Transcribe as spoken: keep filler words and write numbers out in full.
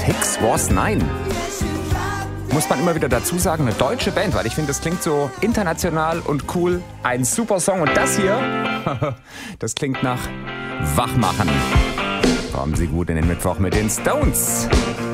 Hicks Was Nine. Muss man immer wieder dazu sagen, eine deutsche Band, weil ich finde, das klingt so international und cool. Ein super Song. Und das hier, das klingt nach Wachmachen. Kommen Sie gut in den Mittwoch mit den Stones.